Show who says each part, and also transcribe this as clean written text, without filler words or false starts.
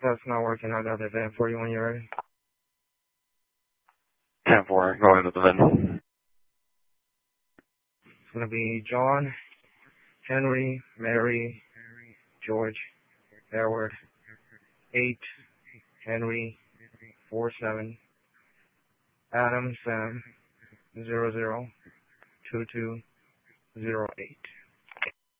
Speaker 1: That's not working. I got the VIN for you when you're ready.
Speaker 2: 10-4, go ahead with the VIN.
Speaker 1: It's going to be John, Henry, Mary, George, Edward, 8, Henry, 47, Adam, Sam, 002208.